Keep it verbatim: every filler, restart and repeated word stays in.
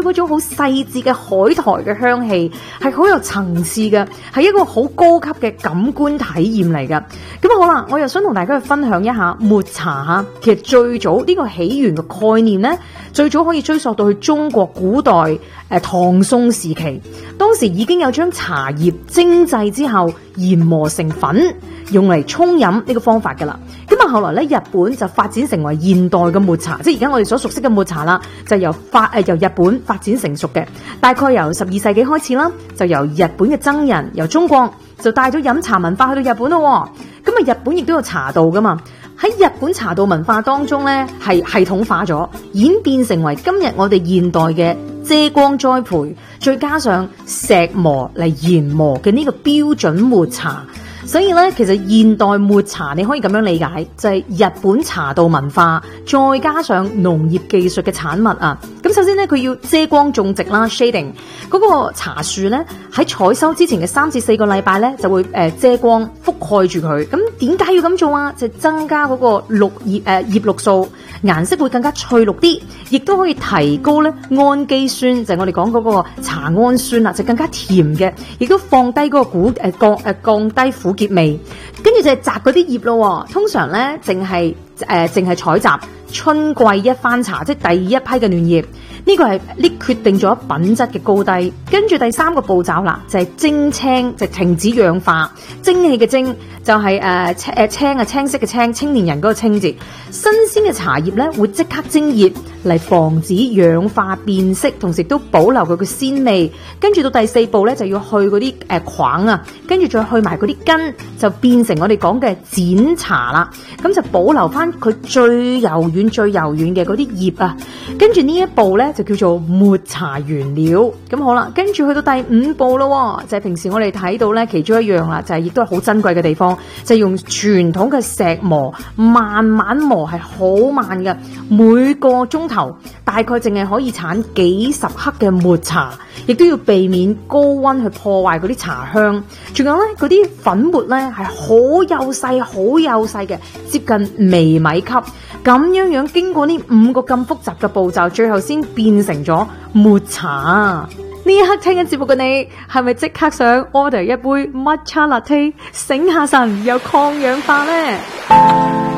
嗰種好細緻嘅海苔嘅香氣，係好有層次嘅，係一個好高級嘅感官體驗嚟㗎。咁好啦，我又想同大家去分享一下抹茶吓。其實最早呢個起源嘅概念呢，最早可以追溯到去中國古代誒、呃、唐宋時期，當時已經有將茶葉精製之後研磨成粉，用嚟沖飲呢個方法噶啦。咁啊，後來咧日本就發展成為現代嘅抹茶，即係而家我哋所熟悉嘅抹茶啦，就由發誒、呃、由日本發展成熟嘅。大概由十二世紀開始啦，就由日本嘅僧人由中國就帶咗飲茶文化去到日本咯。咁啊，日本亦都有茶道噶嘛。喺日本茶道文化當中咧，係系統化咗，演變成為今日我哋現代嘅遮光栽培，再加上石磨嚟研磨嘅呢個標準抹茶。所以咧，其實現代抹茶你可以咁樣理解，就係日本茶道文化再加上農業技術嘅產物啊。咁首先咧，佢要遮光種植啦 ，shading 嗰個茶樹咧喺採收之前嘅三至四個禮拜咧就會誒遮光覆蓋住佢。咁點解要咁做啊？就增加嗰個綠葉誒葉綠素，顏色會更加翠綠啲，亦都可以提高咧氨基酸，就係我哋講嗰個茶氨酸啦，就更加甜嘅，亦都放低嗰個苦誒降誒降低苦澀味。跟住就係摘嗰啲葉咯，通常咧淨係誒淨係採集春季一番茶，即係第一批嘅嫩葉。呢個係呢決定咗品質嘅高低。跟住第三個步驟啦，就係蒸青，就係停止氧化。蒸汽嘅蒸就係誒誒青啊青色嘅青，青年人嗰個青字。新鮮嘅茶葉咧會即刻蒸熱嚟防止氧化變色，同時都保留佢嘅鮮味。跟住到第四步咧就要去嗰啲誒梗啊，跟住再去埋嗰啲根，就變成我哋講嘅剪茶啦。咁就保留翻佢最柔軟、最柔軟嘅嗰啲葉啊。跟住呢一步咧就叫做抹茶原料。咁好啦，跟住去到第五步咯，就係平時我哋睇到咧其中一樣啦，就係亦都係好珍貴嘅地方，就係用傳統嘅石磨慢慢磨，係好慢嘅，每個鐘頭大概淨係可以產幾十克嘅抹茶，亦都要避免高溫去破壞嗰啲茶香。仲有咧嗰啲粉末咧係好幼細、好幼細嘅，接近微米級。咁樣樣經過呢五個咁複雜嘅步驟，最後先變成咗抹茶。呢一刻聽緊節目嘅你，係咪即刻想 order 一杯 matcha latte 醒下神又抗氧化呢？